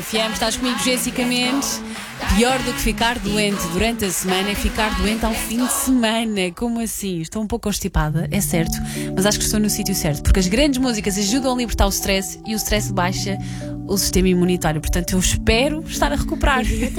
FM, estás comigo, Jéssica Mendes. Pior do que ficar doente durante a semana é ficar doente ao fim de semana. Como assim? Estou um pouco constipada, é certo, mas acho que estou no sítio certo, porque as grandes músicas ajudam a libertar o stress e o stress baixa o sistema imunitário. Portanto, eu espero estar a recuperar.